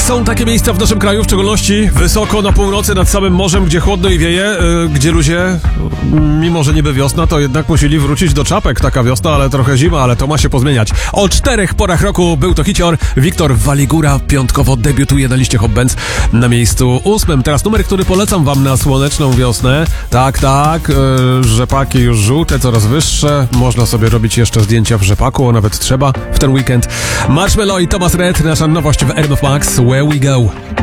Są takie miejsca w naszym kraju, w szczególności wysoko na północy nad samym morzem, gdzie chłodno i wieje, gdzie ludzie, mimo że niby wiosna, to jednak musieli wrócić do czapek. Taka wiosna, ale trochę zima, ale to ma się pozmieniać. O 4 porach roku był to hicior. Wiktor Waligura piątkowo debiutuje na liście Hot Bands na miejscu 8. Teraz numer, który polecam wam na słoneczną wiosnę. Tak, rzepaki już żółte, coraz wyższe. Można sobie robić jeszcze zdjęcia w rzepaku, a nawet trzeba w ten weekend. Marshmello i Thomas Rhett, nasza nowość w RMF Max. Where we go.